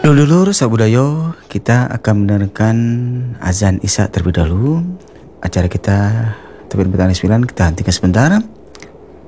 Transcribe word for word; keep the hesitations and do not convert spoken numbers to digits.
Dulur-dulur sabudaya, kita akan mendengarkan azan Isya terlebih dahulu. Acara kita terbit bertanggal sembilan kita hentikan sebentar.